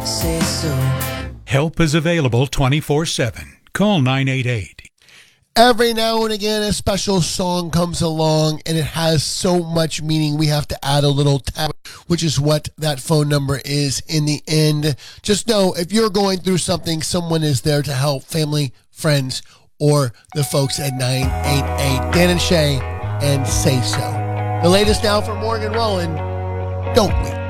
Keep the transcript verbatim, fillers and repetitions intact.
say so. Help is available twenty-four seven. Call nine eight eight. Every now and again, a special song comes along, and it has so much meaning. We have to add a little tab, which is what that phone number is in the end. Just know, if you're going through something, someone is there to help, family, friends, or the folks at nine eight eight. Dan and Shay, and Say So. The latest now from Morgan Wallen, Don't Wait.